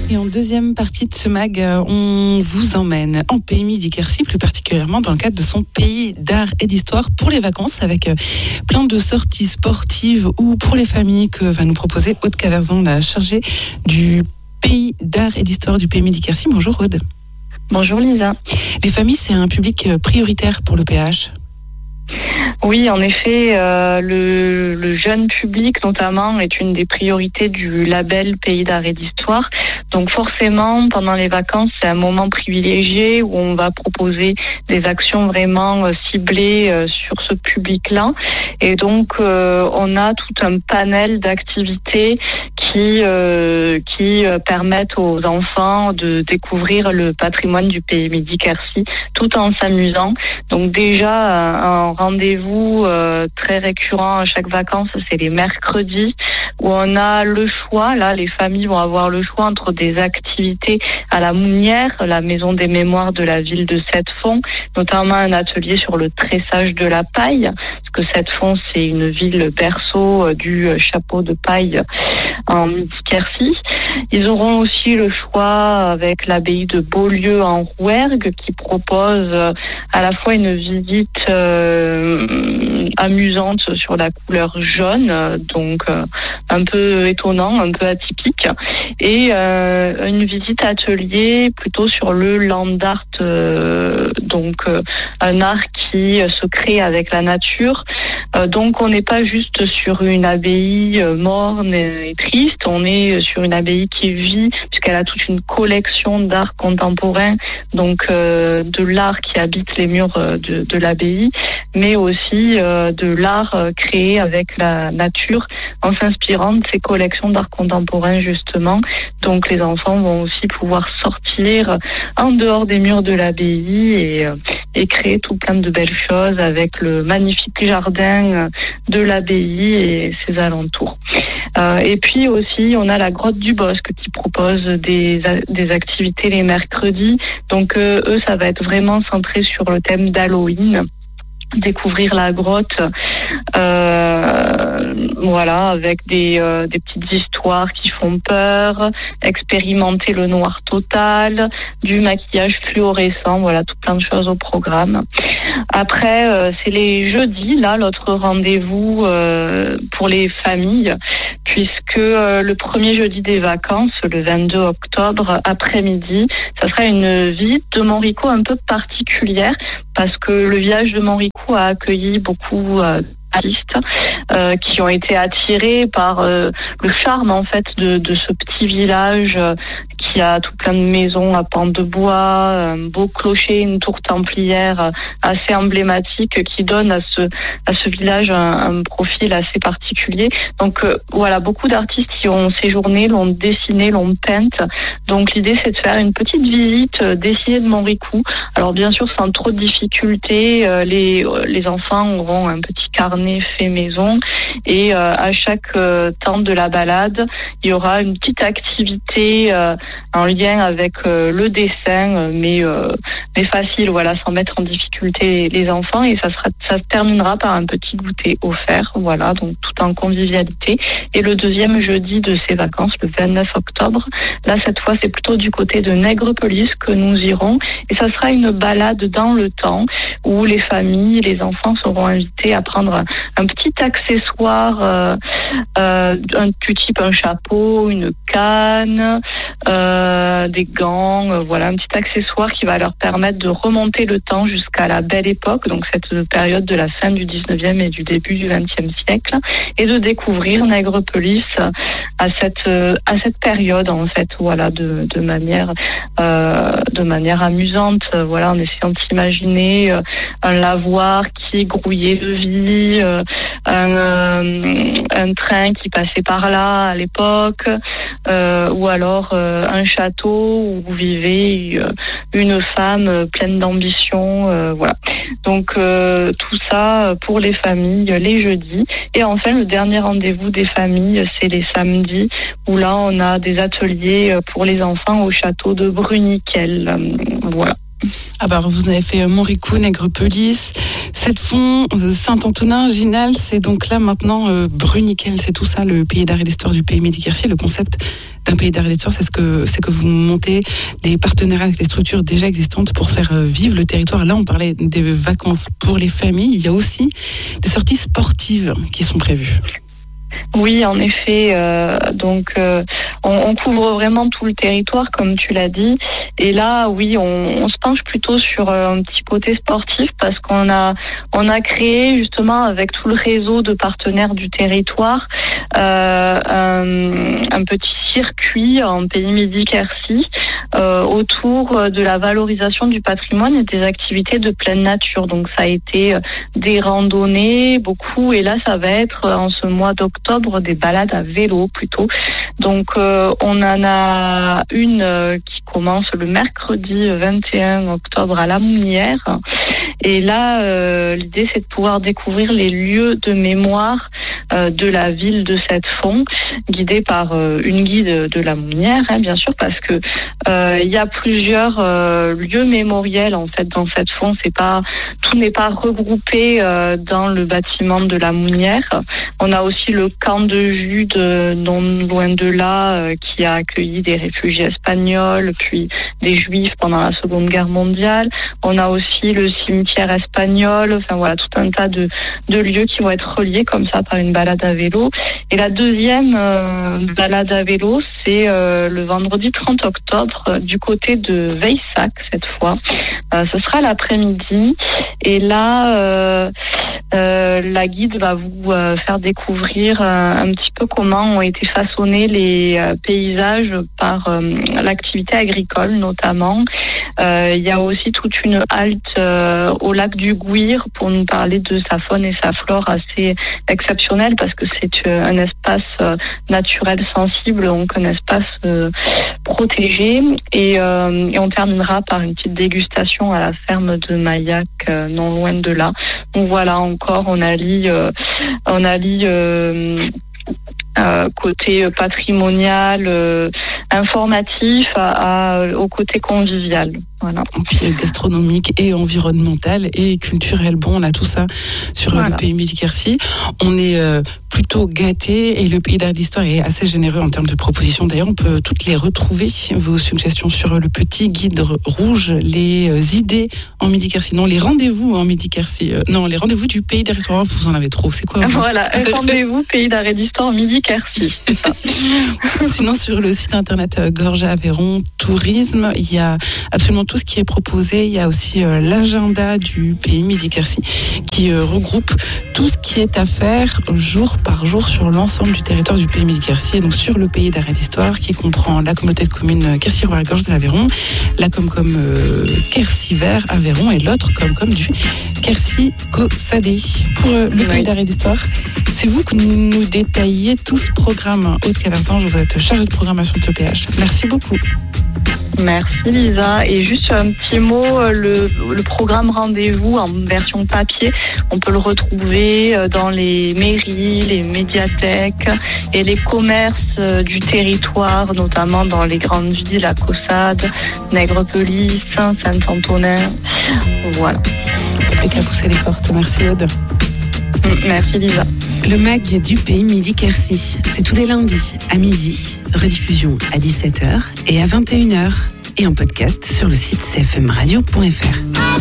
Et en deuxième partie de ce mag, on vous emmène en PMI d'Iquercy, plus particulièrement dans le cadre de son pays d'art et d'histoire pour les vacances, avec plein de sorties sportives ou pour les familles que va nous proposer Aude Caverzon, la chargée du pays d'art et d'histoire du PMI d'Iquercy. Bonjour Aude. Bonjour Lisa. Les familles, c'est un public prioritaire pour le PH. Oui, en effet, le jeune public notamment est une des priorités du label Pays d'art et d'histoire. Donc forcément, pendant les vacances, c'est un moment privilégié où on va proposer des actions vraiment ciblées sur ce public-là. Et donc, on a tout un panel d'activités qui permettent aux enfants de découvrir le patrimoine du PMI d'Iquercy tout en s'amusant. Donc déjà, un rendez-vous très récurrent à chaque vacances, c'est les mercredis où on a le choix. Là, les familles vont avoir le choix entre des activités à la Mounière, la maison des mémoires de la ville de Sept-Fonds, notamment un atelier sur le tressage de la paille, parce que Sept-Fonds, c'est une ville berceau du chapeau de paille en Midi-Quercy. Ils auront aussi le choix avec l'abbaye de Beaulieu en Rouergue qui propose à la fois une visite amusante sur la couleur jaune, donc un peu étonnant, un peu atypique, et une visite atelier plutôt sur le land art, donc un art qui se crée avec la nature. Donc on n'est pas juste sur une abbaye morne et triste, on est sur une abbaye qui vit puisqu'elle a toute une collection d'art contemporain, donc de l'art qui habite les murs de l'abbaye, mais aussi de l'art créé avec la nature en s'inspirant de ces collections d'art contemporain justement. Donc les enfants vont aussi pouvoir sortir en dehors des murs de l'abbaye et créer tout plein de belles choses avec le magnifique jardin de l'abbaye et ses alentours. Et puis aussi, on a la grotte du Bosque qui propose des activités les mercredis. Donc eux, ça va être vraiment centré sur le thème d'Halloween. Découvrir la grotte, voilà, avec des petites histoires qui font peur, expérimenter le noir total, du maquillage fluorescent, voilà, tout plein de choses au programme. Après, c'est les jeudis, là, l'autre rendez-vous pour les familles, puisque le premier jeudi des vacances, le 22 octobre, après-midi, ça sera une visite de Montrico un peu particulière, parce que le village de Montrico a accueilli beaucoup d'artistes qui ont été attirés par le charme en fait de ce petit village qui a tout plein de maisons à pans de bois, un beau clocher, une tour templière assez emblématique qui donne à ce village un profil assez particulier. Donc voilà, beaucoup d'artistes qui ont séjourné, l'ont dessiné, l'ont peinte. Donc l'idée c'est de faire une petite visite dessinée de Montrico. Alors bien sûr sans trop de difficultés, les enfants auront un petit carnet fait maison et à chaque temps de la balade, il y aura une petite activité en lien avec le dessin, mais facile, voilà, sans mettre en difficulté les enfants, et ça se terminera par un petit goûter offert, voilà, donc tout en convivialité. Et le deuxième jeudi de ces vacances, le 29 octobre, là cette fois c'est plutôt du côté de Nègrepelisse que nous irons, et ça sera une balade dans le temps où les familles, les enfants seront invités à prendre un petit accessoire du type un chapeau, une canne, des gants, voilà, un petit accessoire qui va leur permettre de remonter le temps jusqu'à la belle époque, donc cette période de la fin du 19e et du début du 20e siècle, et de découvrir Nègrepelisse à cette période en fait, voilà, de manière amusante, voilà, en essayant de s'imaginer un lavoir qui grouillait de vie, un train qui passait par là à l'époque, ou alors un château où vivait une femme pleine d'ambition, voilà. Donc tout ça pour les familles les jeudis. Et enfin le dernier rendez-vous des familles, c'est les samedis, où là on a des ateliers pour les enfants au château de Bruniquel, voilà. Vous avez fait Montricot, Nègrepelisse, Sept-Fonds, Saint-Antonin, Ginal, c'est donc là maintenant Bruniquel, c'est tout ça le pays d'art et d'histoire du Pays Midi-Quercy. Le concept d'un pays d'art et d'histoire, c'est que vous montez des partenariats avec des structures déjà existantes pour faire vivre le territoire. Là, on parlait des vacances pour les familles, il y a aussi des sorties sportives qui sont prévues. Oui, en effet. On couvre vraiment tout le territoire, comme tu l'as dit. Et là, oui, on se penche plutôt sur un petit côté sportif parce qu'on a créé justement avec tout le réseau de partenaires du territoire un petit circuit en Pays Midi-Quercy autour de la valorisation du patrimoine et des activités de pleine nature. Donc ça a été des randonnées, beaucoup, et là ça va être en ce mois d'octobre des balades à vélo plutôt. Donc on en a une qui commence le mercredi 21 octobre à la Mounière. Et là, l'idée, c'est de pouvoir découvrir les lieux de mémoire de la ville de Sept-Fonds, guidée par une guide de la Mounière, bien sûr, parce que il y a plusieurs lieux mémoriels en fait dans Sept-Fonds. Tout n'est pas regroupé dans le bâtiment de la Mounière. On a aussi le camp de Jude, non loin de là, qui a accueilli des réfugiés espagnols, puis des Juifs pendant la Seconde Guerre mondiale. On a aussi le cimetière espagnol. Enfin voilà, tout un tas de lieux qui vont être reliés comme ça par une balade à vélo. Et la deuxième balade à vélo, c'est le vendredi 30 octobre du côté de Veissac cette fois. Ce sera l'après-midi. Et là, la guide va vous faire découvrir un petit peu comment ont été façonnés les paysages par l'activité agricole notamment. Il y a aussi toute une halte au lac du Gouir pour nous parler de sa faune et sa flore assez exceptionnelle parce que c'est un espace naturel sensible, donc un espace protégé. Et on terminera par une petite dégustation à la ferme de Maillac, non loin de là. Donc voilà, encore on allie côté patrimonial, informatif au côté convivial. Voilà. Et puis gastronomique et environnemental et culturel. Bon, on a tout ça sur le Pays Midi-Quercy. On est plutôt gâtés et le Pays d'art et d'histoire est assez généreux en termes de propositions. D'ailleurs, on peut toutes les retrouver, vos suggestions, sur le petit guide rouge, les idées en Midi-Quercy. Non, les rendez-vous en Midi-Quercy. Non, les rendez-vous du Pays d'art et d'histoire. Vous en avez trop. C'est quoi vous ? Voilà, rendez-vous Pays d'art et d'histoire Midi-Quercy. Sinon, sur le site internet Gorge Aveyron Tourisme, il y a absolument tout ce qui est proposé. Il y a aussi l'agenda du Pays Midi-Quercy qui regroupe tout ce qui est à faire jour par jour sur l'ensemble du territoire du Pays Midi-Quercy, et donc sur le Pays d'art et d'histoire qui comprend la communauté de communes Quercy-Royal-Gorge de l'Aveyron, la Comcom Quercy-Vert Aveyron et l'autre Comcom du Quercy-Cossadé. Pour le Pays d'art et d'histoire, c'est vous que nous détaillez tout ce programme. Aude Caverzange, vous êtes chargée de programmation de ce PH. Merci beaucoup. Merci Lisa. Et juste un petit mot, le programme Rendez-vous en version papier, on peut le retrouver dans les mairies, les médiathèques et les commerces du territoire, notamment dans les grandes villes, à Caussade, Nègrepelisse, Saint-Antonin. Voilà. Plus qu'à pousser les portes. Merci Aude. Merci Lisa. Le MAG du Pays Midi-Quercy, c'est tous les lundis à midi, rediffusion à 17h et à 21h et en podcast sur le site cfmradio.fr.